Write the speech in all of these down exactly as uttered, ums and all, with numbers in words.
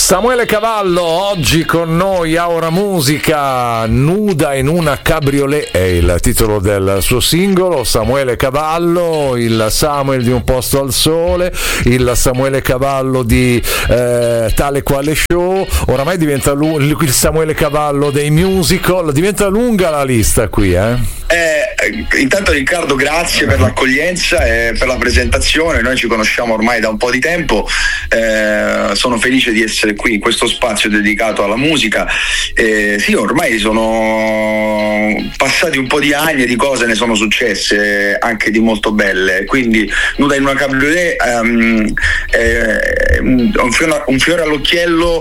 Samuele Cavallo oggi con noi a Ora Musica, Nuda in una cabriolet è il titolo del suo singolo. Samuele Cavallo, il Samuel di Un Posto al Sole, il Samuele Cavallo di eh, Tale Quale Show, oramai diventa lu- il Samuele Cavallo dei musical, diventa lunga la lista qui, eh? Eh, intanto Riccardo, grazie per l'accoglienza e per la presentazione. Noi ci conosciamo ormai da un po' di tempo, eh, sono felice di essere qui in questo spazio dedicato alla musica. Eh, sì, ormai sono passati un po' di anni e di cose ne sono successe, anche di molto belle, quindi Nuda in una cabriolet um, è un fiore, un fiore all'occhiello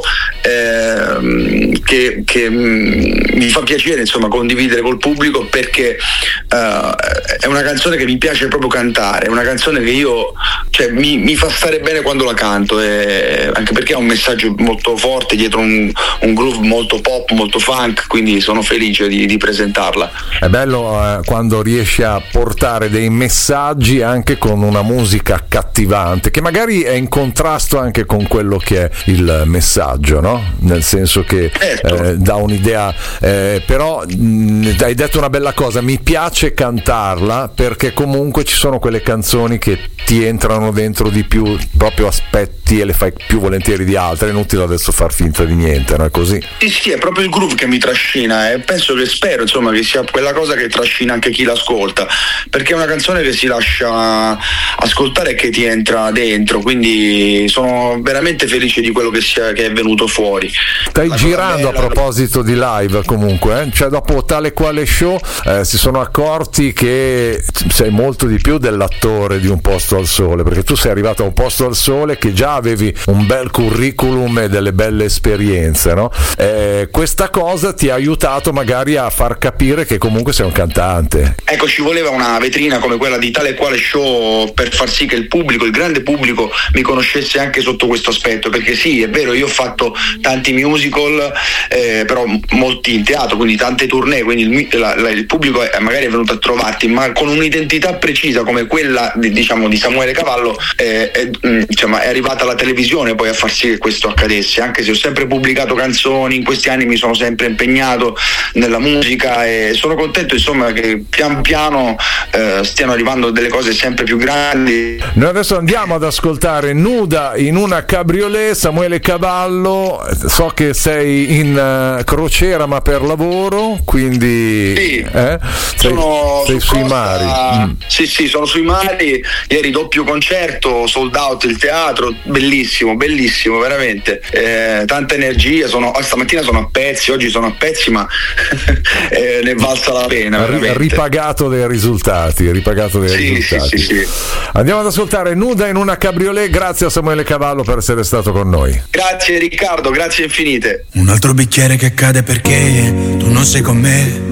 eh, che, che um, mi fa piacere insomma condividere col pubblico, perché Uh, è una canzone che mi piace proprio cantare, è una canzone che io cioè, mi, mi fa stare bene quando la canto, e anche perché ha un messaggio molto forte dietro, un, un groove molto pop, molto funk, quindi sono felice di, di presentarla. È bello eh, quando riesci a portare dei messaggi anche con una musica accattivante, che magari è in contrasto anche con quello che è il messaggio, no? Nel senso che certo. eh, dà un'idea, eh, però mh, hai detto una bella cosa, mi piace cantarla perché comunque ci sono quelle canzoni che ti entrano dentro di più, proprio aspetti e le fai più volentieri di altre, è inutile adesso far finta di niente, non è così? Sì, sì, è proprio il groove che mi trascina e penso che spero insomma che sia quella cosa che trascina anche chi l'ascolta, perché è una canzone che si lascia ascoltare e che ti entra dentro, quindi sono veramente felice di quello che, sia, che è venuto fuori. Stai girando a proposito di live comunque, eh? Cioè dopo Tale Quale Show eh, si sono accorti che sei molto di più dell'attore di Un Posto al Sole, perché tu sei arrivato a Un Posto al Sole che già avevi un bel curriculum e delle belle esperienze, no? Eh, questa cosa ti ha aiutato magari a far capire che comunque sei un cantante. Ecco, ci voleva una vetrina come quella di Tale Quale Show per far sì che il pubblico, il grande pubblico, mi conoscesse anche sotto questo aspetto, perché sì, è vero, io ho fatto tanti musical, eh, però molti in teatro, quindi tante tournée, quindi il, la, la, il pubblico è, magari è venuto a trovarti, ma con un'identità precisa come quella di, diciamo di Samuele Cavallo, eh, è, diciamo, è arrivata la televisione poi a far sì che questo accadesse, anche se ho sempre pubblicato canzoni, in questi anni mi sono sempre impegnato nella musica e sono contento insomma che pian piano eh, stiano arrivando delle cose sempre più grandi. Noi adesso andiamo ad ascoltare Nuda in una cabriolet, Samuele Cavallo, so che sei in uh, crociera ma per lavoro, quindi sì, eh? sei, sono sei su sui costa, mari. Mm. Sì, sì, sono sui mari, ieri doppio concerto, sold out il teatro, bellissimo, bellissimo, veramente, eh, tanta energia, sono, stamattina sono a pezzi, oggi sono a pezzi, ma eh, ne valsa la pena. Veramente. Ripagato dei risultati, ripagato dei sì, risultati. Sì, sì, sì. Andiamo ad ascoltare Nuda in una cabriolet, grazie a Samuele Cavallo per essere stato con noi. Grazie Riccardo, grazie infinite. Un altro bicchiere che cade perché tu non sei con me.